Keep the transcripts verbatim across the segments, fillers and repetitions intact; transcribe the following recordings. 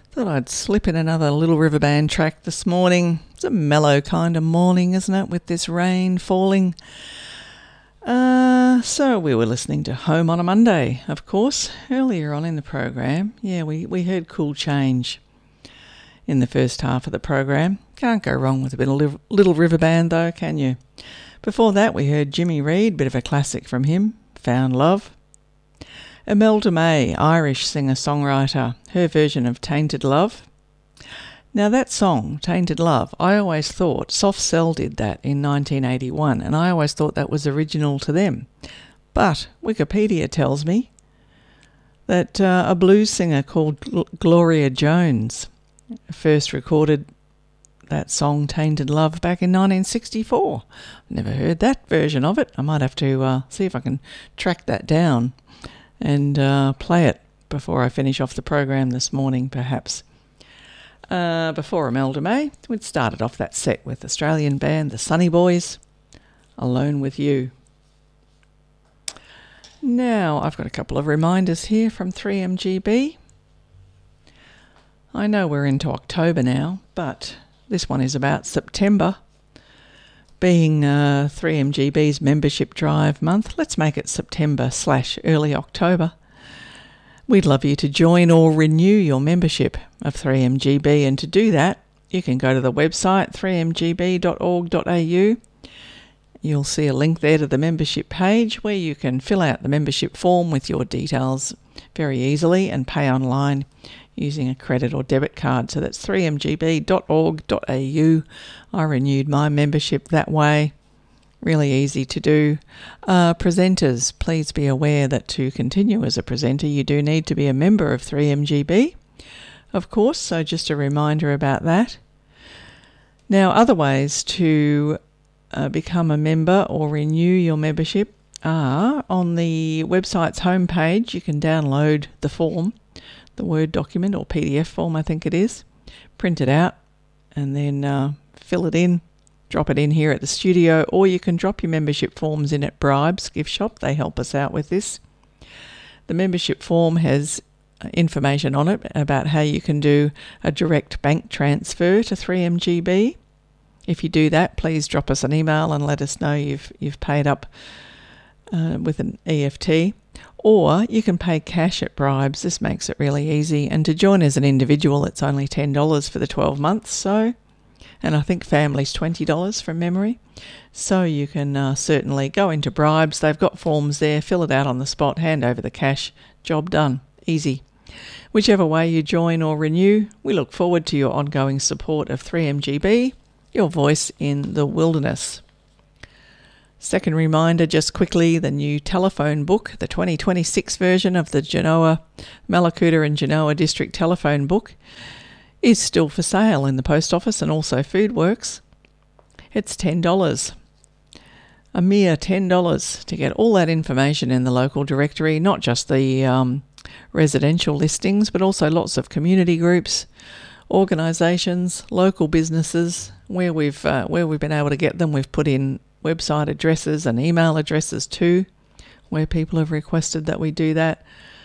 Thought I'd slip in another Little River Band track this morning. It's a mellow kind of morning, isn't it, with this rain falling. Uh, so we were listening to Home on a Monday, of course, earlier on in the program. Yeah, we, we heard Cool Change in the first half of the program. Can't go wrong with a bit of Little River Band though, can you? Before that we heard Jimmy Reed, bit of a classic from him, Found Love. Imelda May, Irish singer-songwriter, her version of Tainted Love. Now that song, Tainted Love, I always thought Soft Cell did that in nineteen eighty-one, and I always thought that was original to them. But Wikipedia tells me that uh, a blues singer called Gl- Gloria Jones first recorded that song Tainted Love back in nineteen sixty-four. Never heard that version of it. I might have to uh, see if I can track that down and uh, play it before I finish off the program this morning, perhaps. Uh, before Imelda May, we'd started off that set with Australian band The Sunny Boys, Alone With You. Now, I've got a couple of reminders here from three M G B. I know we're into October now, but this one is about September. Being uh, three M G B's membership drive month, let's make it September slash early October. We'd love you to join or renew your membership of three M G B, and to do that, you can go to the website three m g b dot org dot a u. You'll see a link there to the membership page where you can fill out the membership form with your details very easily and pay online using a credit or debit card. So that's three m g b dot org dot a u. I renewed my membership that way. Really easy to do. Uh, presenters, please be aware that to continue as a presenter, you do need to be a member of three M G B, of course, so just a reminder about that. Now, other ways to uh, become a member or renew your membership are on the website's homepage. You can download the form, the Word document or P D F form, I think it is, print it out and then uh, fill it in, drop it in here at the studio, or you can drop your membership forms in at Bribes gift shop. They help us out with this. The membership form has information on it about how you can do a direct bank transfer to three M G B. If you do that, please drop us an email and let us know you've you've paid up uh, with an E F T. Or you can pay cash at Bribes. This makes it really easy. And to join as an individual, it's only ten dollars for the twelve months. So, and I think family's twenty dollars from memory. So you can uh, certainly go into Bribes. They've got forms there. Fill it out on the spot. Hand over the cash. Job done. Easy. Whichever way you join or renew, we look forward to your ongoing support of three M G B, your voice in the wilderness. Second reminder, just quickly, the new telephone book, the twenty twenty-six version of the Genoa, Mallacoota and Genoa District Telephone Book, is still for sale in the post office and also Foodworks. It's ten dollars. A mere ten dollars to get all that information in the local directory, not just the um, residential listings, but also lots of community groups, organisations, local businesses. Where we've uh, where we've been able to get them, we've put in website addresses and email addresses too, where people have requested that we do that.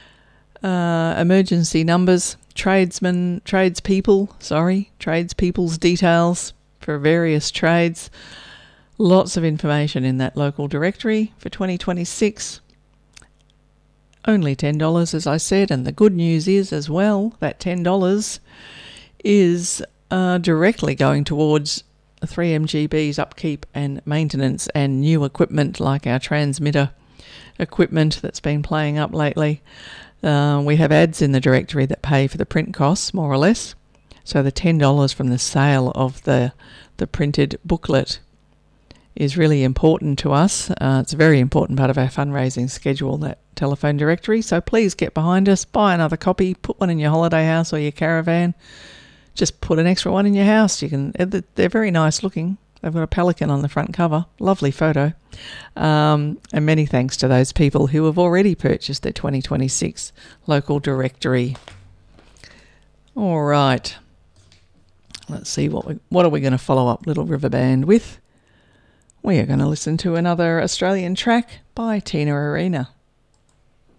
Uh, emergency numbers, tradesmen, tradespeople, sorry, tradespeople's details for various trades. Lots of information in that local directory for twenty twenty-six. Only ten dollars, as I said, and the good news is as well that ten dollars is uh, directly going towards three M G B's upkeep and maintenance and new equipment like our transmitter equipment that's been playing up lately. Uh, we have ads in the directory that pay for the print costs, more or less. So the ten dollars from the sale of the, the printed booklet is really important to us. Uh, it's a very important part of our fundraising schedule, that telephone directory. So please get behind us, buy another copy, put one in your holiday house or your caravan. Just put an extra one in your house. You can. They're very nice looking. They've got a pelican on the front cover. Lovely photo. Um, and many thanks to those people who have already purchased their twenty twenty-six local directory. All right. Let's see what we, what are we going to follow up Little River Band with. We are going to listen to another Australian track by Tina Arena.